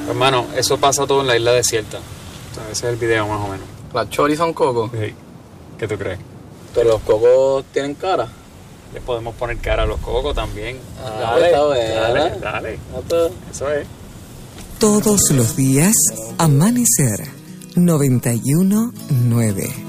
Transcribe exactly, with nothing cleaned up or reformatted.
Hermano, eso pasa todo en la isla desierta. O sea, ese es el video más o menos. ¿Las choris son cocos? Sí. ¿Qué tú crees? Pero los cocos tienen cara. Le podemos poner cara a los cocos también. Ah, dale, está bueno. dale, dale. Eso es. Todos los días, Amanecer noventa y uno nueve.